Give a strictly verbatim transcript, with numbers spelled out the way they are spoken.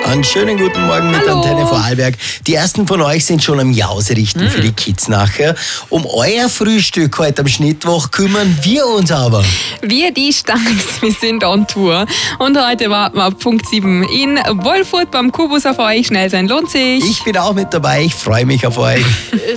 Einen schönen guten Morgen mit Hallo. Antenne Vorarlberg. Die ersten von euch sind schon am Jausrichten mm. für die Kids nachher. Um euer Frühstück heute am Schnittwoch kümmern wir uns aber. Wir, die Stangs, wir sind on Tour. Und heute warten wir ab Punkt sieben in Wolfurt beim Kubus auf euch. Schnell sein lohnt sich. Ich bin auch mit dabei. Ich freue mich auf euch.